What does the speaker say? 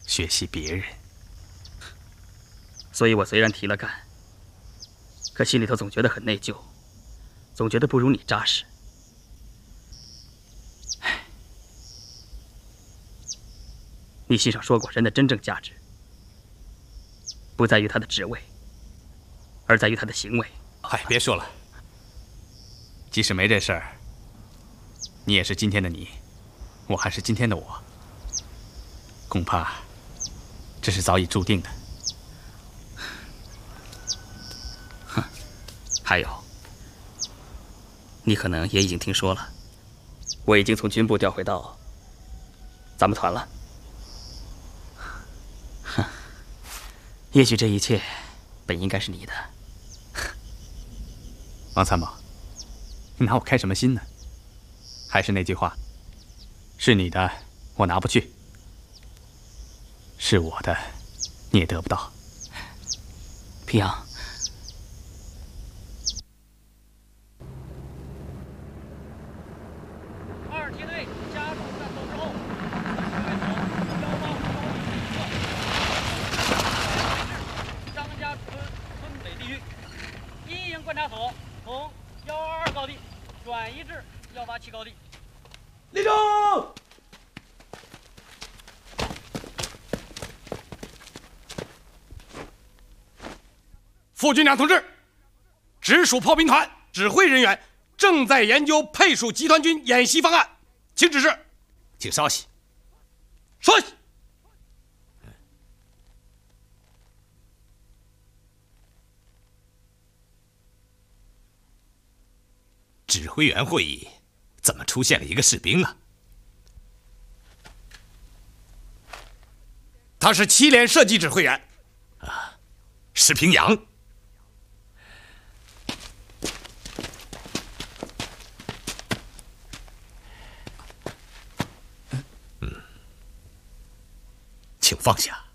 学习别人。 所以我虽然提了干，可心里头总觉得很内疚，总觉得不如你扎实。唉，你信上说过，人的真正价值不在于他的职位，而在于他的行为。 嗨，别说了。即使没这事儿，你也是今天的你，我还是今天的我。恐怕这是早已注定的。 哼，还有，你可能也已经听说了，我已经从军部调回到咱们团了。哼，也许这一切本应该是你的。 王参谋，你拿我开什么心呢？还是那句话，是你的我拿不去，是我的你也得不到。 平阳， 二梯队加入战斗之后，张家村村北地区一营观察所从122高地转移至187高地。 立正！ 副军长同志，直属炮兵团指挥人员正在研究配属集团军演习方案，请指示。 请稍息。 稍息。 指挥员会议怎么出现了一个士兵啊？ 他是7连射击指挥员。 啊，石平阳。请放下。